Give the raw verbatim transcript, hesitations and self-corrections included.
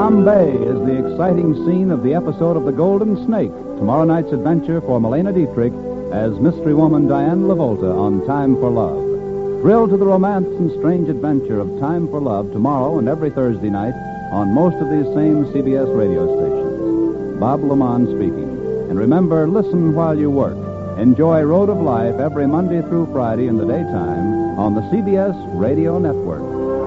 Bombay is the exciting scene of the episode of The Golden Snake, tomorrow night's adventure for Malena Dietrich as mystery woman Diane LaVolta on Time for Love. Thrill to the romance and strange adventure of Time for Love tomorrow and every Thursday night on most of these same C B S radio stations. Bob Lamont speaking. And remember, listen while you work. Enjoy Road of Life every Monday through Friday in the daytime on the C B S Radio Network.